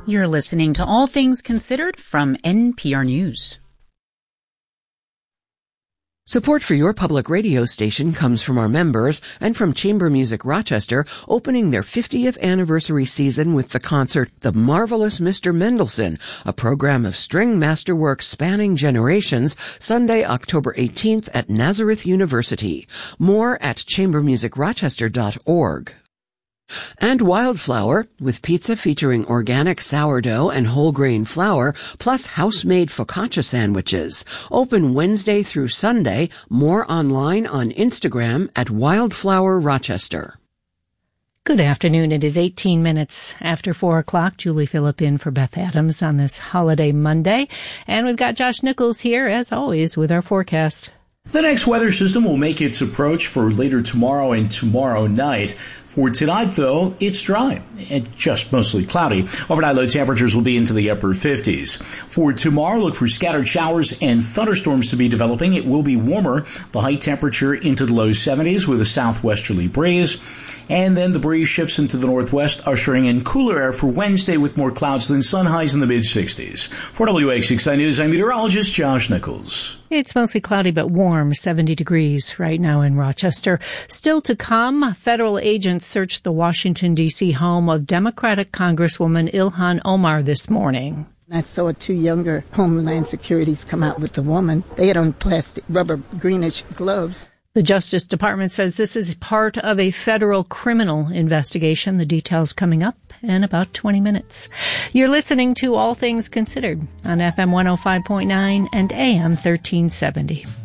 You're listening to All Things Considered from NPR News. Support for your public radio station comes from our members and from Chamber Music Rochester, opening their 50th anniversary season with the concert The Marvelous Mr. Mendelssohn, a program of string masterwork spanning generations, Sunday, October 18th at Nazareth University. More at chambermusicrochester.org. And Wildflower, with pizza featuring organic sourdough and whole grain flour, plus house-made focaccia sandwiches. Open Wednesday through Sunday. More online on Instagram at Wildflower Rochester. Good afternoon. It is 18 minutes after 4 o'clock. Julie Phillip in for Beth Adams on this holiday Monday. And we've got Josh Nichols here, as always, with our forecast. The next weather system will make its approach for later tomorrow and tomorrow night. For tonight, though, it's dry and just mostly cloudy. Overnight low temperatures will be into the upper 50s. For tomorrow, look for scattered showers and thunderstorms to be developing. It will be warmer, the high temperature into the low 70s with a southwesterly breeze. And then the breeze shifts into the northwest, ushering in cooler air for Wednesday with more clouds than sun, highs in the mid-60s. For WX6i News, I'm meteorologist Josh Nichols. It's mostly cloudy but warm, 70 degrees right now in Rochester. Still to come, federal agents searched the Washington, D.C. home of Democratic Congresswoman Ilhan Omar this morning. I saw two younger Homeland Securities come out with the woman. They had on plastic rubber greenish gloves. The Justice Department says this is part of a federal criminal investigation. The details coming up in about 20 minutes. You're listening to All Things Considered on FM 105.9 and AM 1370.